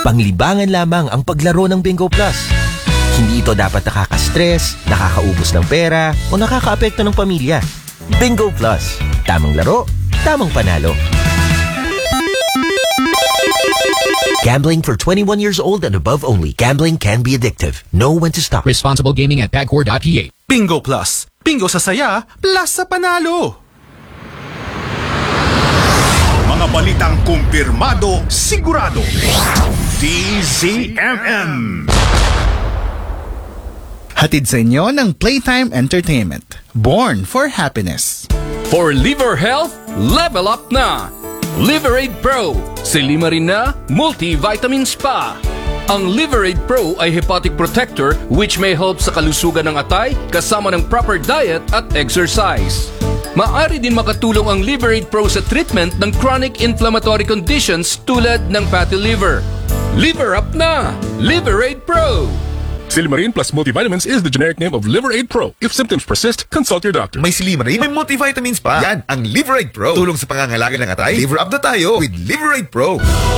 Panglibangan lamang ang paglaro ng Bingo Plus. Hindi ito dapat nakaka-stress, nakakaubos ng pera, o nakakaapekto ng pamilya. Bingo Plus. Tamang laro, tamang panalo. Gambling for 21 years old and above only. Gambling can be addictive. Know when to stop. Responsible gaming at pagcor.ph. Bingo Plus. Bingo sa saya, plus sa panalo. Mga balitang kumpirmado, sigurado. DZMM. Hatid sa inyo ng Playtime Entertainment. Born for happiness. For liver health, level up na! Liverade Pro, silima rin na multivitamins pa. Ang Liverade Pro ay hepatic protector which may help sa kalusugan ng atay kasama ng proper diet at exercise. Maaari din makatulong ang Liverade Pro sa treatment ng chronic inflammatory conditions tulad ng fatty liver. Liver up na! Liverade Pro! Silimarin plus multivitamins is the generic name of Liverade Pro. If symptoms persist, consult your doctor. May Silimarin, may multivitamins pa. Yan, ang Liverade Pro. Tulong sa pangangalaga ng atay. Liver up na tayo with Liverade Pro.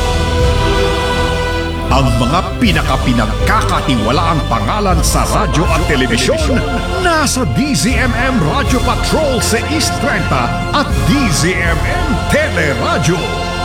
Ang mga pinagkakatiwalaang pangalan sa radyo at telebisyon nasa DZMM Radio Patrol sa East 30 at DZMM Teleradyo.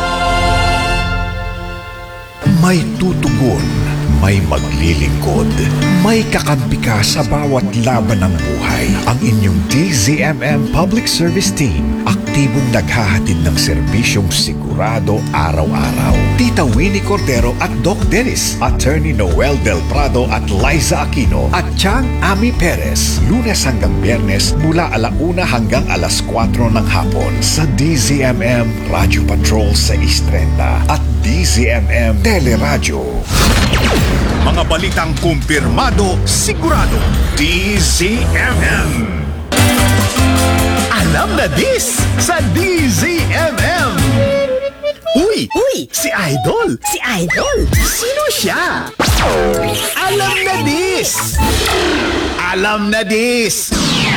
May tutugon, may maglilingkod, may kakampi ka sa bawat laban ng buhay. Ang inyong DZMM Public Service Team, aktibong naghahatid ng serbisyong sigurado araw-araw. Tita Winnie Cordero at Doc Dennis, Attorney Noel Del Prado at Liza Aquino, at Chang Ami Perez, Lunes hanggang Biyernes mula 1:00 hanggang 4:00 ng hapon sa DZMM Radio Patrol sa East 30 at DZMM Teleradyo. Mga balitang kumpirmado, sigurado. DZMM. Alam na this sa DZMM. Uy! Si Idol! Si Idol? Sino siya? Alam na this! Alam na this!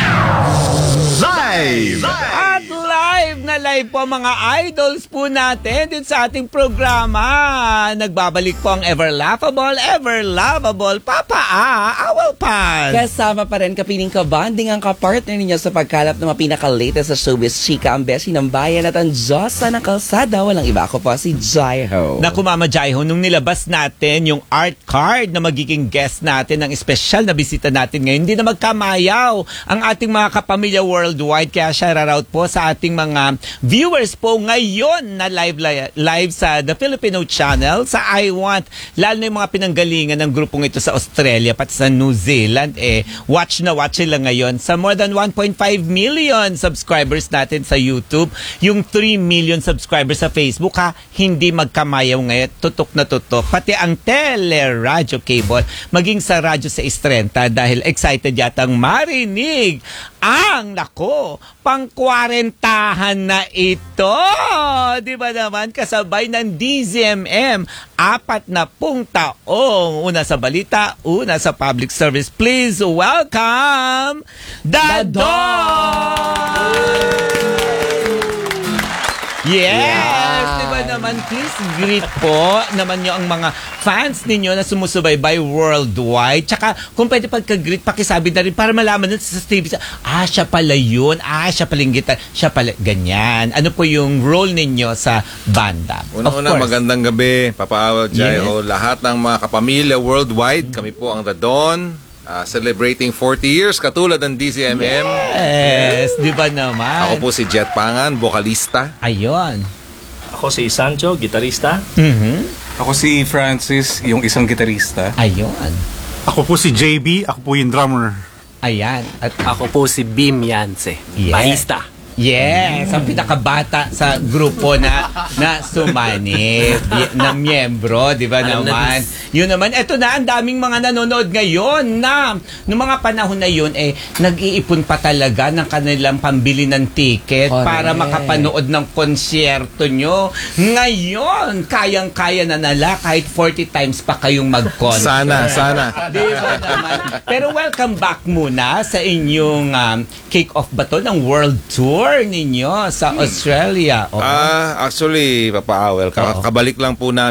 Live! At live po mga idols po natin din sa ating programa. Nagbabalik po ang ever laughable, ever lovable Papa Awal Pan. Kasama pa rin kapiling kabanding ang kapartner ninyo sa pagkalap ng mga pinaka-latest sa showbiz chika, ang besi ng bayan at ang Diyosa ng kalsada. Walang iba, ako po si Jaiho. Naku Mama Jaiho, nung nilabas natin yung art card na magiging guest natin ng espesyal na bisita natin ngayon, hindi na magkamayaw ang ating mga kapamilya worldwide. Kaya shout out po sa ating mga viewers po ngayon na live sa The Filipino Channel, sa I Want, lalo na yung mga pinanggalingan ng grupong ito sa Australia pati sa New Zealand, watch sila ngayon sa more than 1.5 million subscribers natin sa YouTube, yung 3 million subscribers sa Facebook, hindi magkamayaw ngayon, tutok na tutok, pati ang teleradyo cable, maging sa radyo sa Istrenta dahil excited yatang marinig ang pang-kwarentahan na ito. Di ba naman? Kasabay ng DZMM, 40 taong. Una sa balita, una sa public service. Please welcome The Don! Yes! Diba naman, please greet po naman nyo ang mga fans ninyo na sumusubaybay worldwide. Tsaka, kung pwede pagka-greet, pakisabi na rin para malaman nun sa TV. Siya pala yun. Siya pala yung gitar. Siya pala, ganyan. Ano po yung role ninyo sa banda? Una-una, magandang gabi, Papa Awal, Jaiho. Lahat ng mga kapamilya worldwide, kami po ang The Don. Celebrating 40 years katulad ng DZMM. Yes, di ba naman? Ako po si Jet Pangan, vokalista. Ayun. Ako si Sancho, gitarista. Ako si Francis, yung isang gitarista. Ayun. Ako po si JB, ako po yung drummer. Ayan. At ako po si Bim Yance, bahista. Yes, ang pinakabata sa grupo na sumanib na miyembro, di ba naman? Yun naman, eto na, ang daming mga nanonood ngayon na noong mga panahon na yun, nag-iipon pa talaga ng kanilang pambili ng ticket para makapanood ng konsyerto nyo. Ngayon, kayang-kaya na nala kahit 40 times pa kayong mag-concert. Sana. Di ba naman? Pero welcome back muna sa inyong kick-off ba to ng World Tour ninyo sa Australia? Actually, Papa Awel, kabalik lang po namin